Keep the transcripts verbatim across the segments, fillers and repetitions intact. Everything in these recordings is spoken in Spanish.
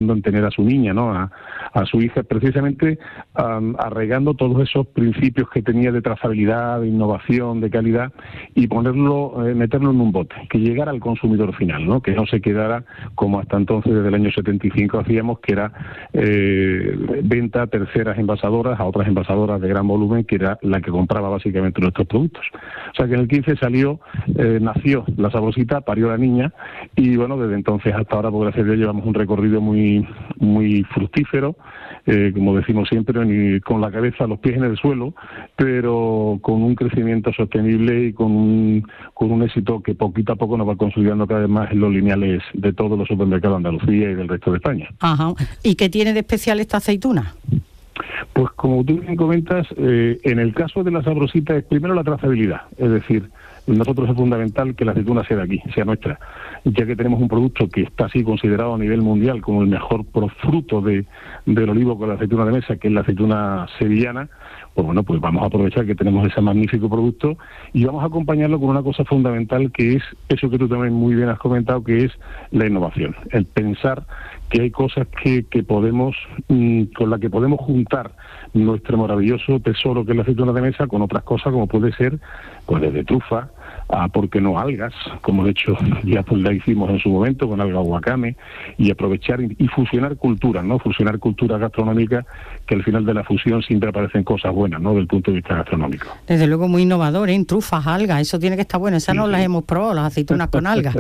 pensando en tener a su niña, ¿no? A, a su hija, precisamente um, arraigando todos esos principios que tenía de trazabilidad, de innovación, de calidad, y ponerlo, eh, meterlo en un bote, que llegara al consumidor final, ¿no? Que no se quedara como hasta entonces, desde el año setenta y cinco hacíamos, que era eh, venta a terceras envasadoras, a otras envasadoras de gran volumen, que era la que compraba básicamente nuestros productos. O sea que en el quince salió, eh, nació la Sabrosita, parió la niña, y bueno, desde entonces hasta ahora, por gracias a Dios, llevamos un recorrido muy, muy fructífero, eh, como decimos siempre, ni con la cabeza, los pies en el suelo, pero con un crecimiento sostenible y con un, con un éxito que poquito a poco nos va consolidando cada vez más en los lineales de todos los supermercados de Andalucía y del resto de España. Ajá. ¿Y qué tiene de especial esta aceituna? Pues como tú bien comentas, eh, en el caso de la Sabrosita es primero la trazabilidad, es decir, nosotros es fundamental que la aceituna sea de aquí, sea nuestra, ya que tenemos un producto que está así considerado a nivel mundial como el mejor fruto de, del olivo con la aceituna de mesa, que es la aceituna sevillana. Pues bueno, pues vamos a aprovechar que tenemos ese magnífico producto y vamos a acompañarlo con una cosa fundamental, que es eso que tú también muy bien has comentado, que es la innovación, el pensar que hay cosas que, que podemos, mmm, con las que podemos juntar nuestro maravilloso tesoro que es la aceituna de mesa con otras cosas, como puede ser, pues desde trufa, a, ¿por qué no algas? Como de hecho ya pues la hicimos en su momento con alga wakame, y aprovechar y, y fusionar culturas, ¿no? Fusionar culturas gastronómicas, que al final de la fusión siempre aparecen cosas buenas, ¿no? Del punto de vista gastronómico. Desde luego muy innovador, ¿eh? En trufas, algas, eso tiene que estar bueno. Esas sí, no sí. Las hemos probado, las aceitunas con algas.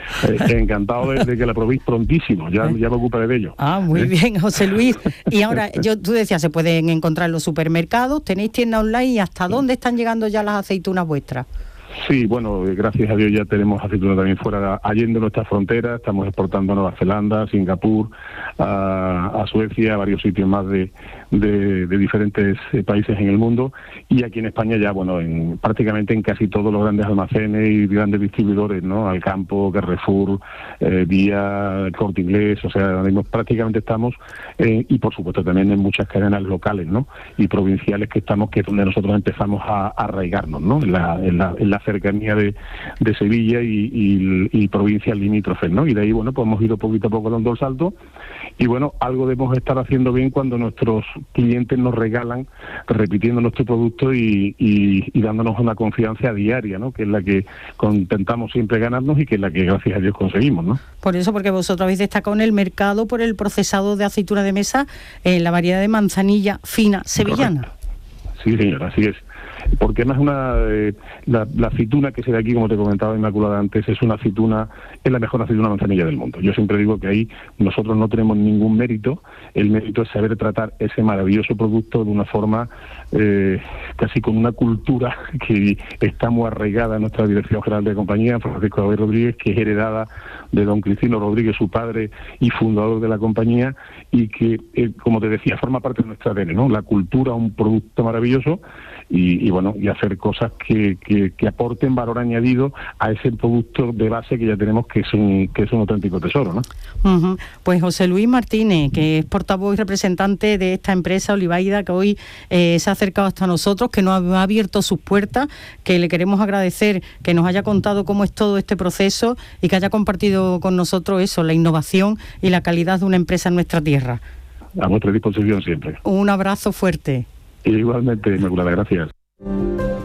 Encantado de, de que la probéis prontísimo, ya, ya me ocuparé de ello. Ah, muy ¿Eh? bien, José Luis. Y ahora, yo tú decías, se pueden encontrar en los supermercados, tenéis tienda online, ¿y hasta dónde están llegando ya las aceitunas vuestras? Sí, bueno, gracias a Dios ya tenemos aceituna también fuera, allende nuestras fronteras, estamos exportando a Nueva Zelanda, a Singapur, a, a Suecia, a varios sitios más de, de, de diferentes países en el mundo, y aquí en España ya, bueno, en, prácticamente en casi todos los grandes almacenes y grandes distribuidores, ¿no? Alcampo, Carrefour, eh, Día, Corte Inglés, o sea, prácticamente estamos, eh, y por supuesto también en muchas cadenas locales, ¿no? Y provinciales que estamos, que es donde nosotros empezamos a, a arraigarnos, ¿no? En la, en la, en la cercanía de, de Sevilla y, y, y provincias limítrofes, ¿no? Y de ahí, bueno, pues hemos ido poquito a poco dando el salto, y bueno, algo debemos estar haciendo bien cuando nuestros clientes nos regalan, repitiendo nuestro producto y, y, y dándonos una confianza diaria, ¿no? Que es la que intentamos siempre ganarnos y que es la que gracias a Dios conseguimos, ¿no? Por eso, porque vosotros habéis destacado en el mercado por el procesado de aceituna de mesa, en la variedad de manzanilla fina sevillana. Correcto. Sí, señora, así es. Porque además una eh, la, la aceituna que se da aquí, como te comentaba Inmaculada antes, es una aceituna, es la mejor aceituna manzanilla del mundo. Yo siempre digo que ahí nosotros no tenemos ningún mérito, el mérito es saber tratar ese maravilloso producto de una forma eh, casi con una cultura que está muy arraigada en nuestra Dirección General de Compañía, Francisco David Rodríguez, que es heredada de don Cristino Rodríguez, su padre y fundador de la compañía, y que, eh, como te decía, forma parte de nuestra A D N, ¿no? La cultura, un producto maravilloso, y, y bueno, y hacer cosas que, que, que aporten valor añadido a ese producto de base que ya tenemos, que es un, que es un auténtico tesoro, ¿no? Uh-huh. Pues José Luis Martínez, que es portavoz y representante de esta empresa Olivaida, que hoy eh, se ha acercado hasta nosotros, que nos ha abierto sus puertas, que le queremos agradecer que nos haya contado cómo es todo este proceso y que haya compartido con nosotros eso, la innovación y la calidad de una empresa en nuestra tierra. A vuestra disposición siempre. Un abrazo fuerte. Igualmente, Inmaculada, gracias.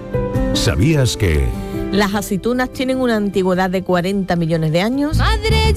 ¿Sabías que las aceitunas tienen una antigüedad de cuarenta millones de años? ¡Madre!